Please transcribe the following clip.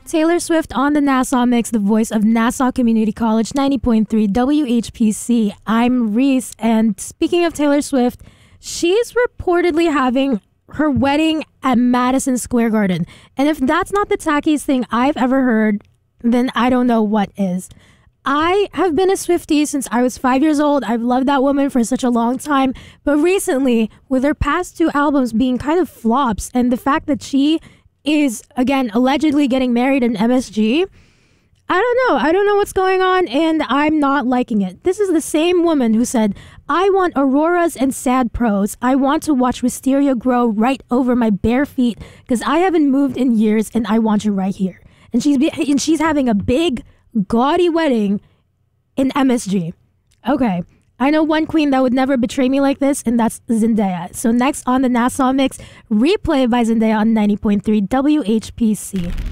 Taylor Swift on the Nassau Mix, the voice of Nassau Community College, 90.3 WHPC. I'm Reese, and speaking of Taylor Swift, she's reportedly having her wedding at Madison Square Garden. And if that's not the tackiest thing I've ever heard, then I don't know what is. I have been a Swiftie since I was 5 years old. I've loved that woman for such a long time. But recently, with her past two albums being kind of flops, and the fact that she is, again, allegedly getting married in MSG, I don't know what's going on, and I'm not liking it. This is the same woman who said, I want auroras and sad pros. I want to watch wisteria grow right over my bare feet because I haven't moved in years and I want you right here. And she's having a big, gaudy wedding in MSG. Okay. I know one queen that would never betray me like this, and that's Zendaya. So next on the Nassau Mix, Replay by Zendaya on 90.3 WHPC.